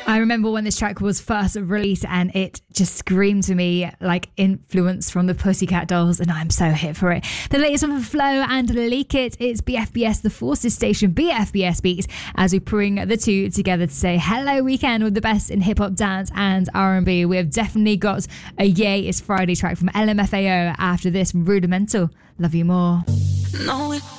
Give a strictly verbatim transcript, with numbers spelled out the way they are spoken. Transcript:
I remember when this track was first released and it just screamed to me like influence from the Pussycat Dolls, and I'm so hip for it. The latest one for Flo and Leak It, it's B F B S, the Forces station, B F B S Beats, as we bring the two together to say hello weekend with the best in hip-hop, dance and R and B. We have definitely got a Yay It's Friday track from L M F A O after this, Rudimental, Love You More. No, it